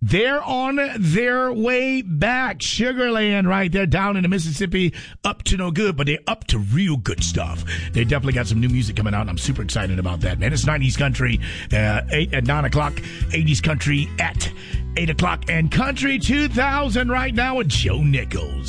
They're on their way back. Sugarland right there down in the Mississippi, up to no good, but they're up to real good stuff. They definitely got some new music coming out, and I'm super excited about that, man. It's 90s country 8 at 9 o'clock, 80s country at 8 o'clock, and Country 2000 right now with Joe Nichols.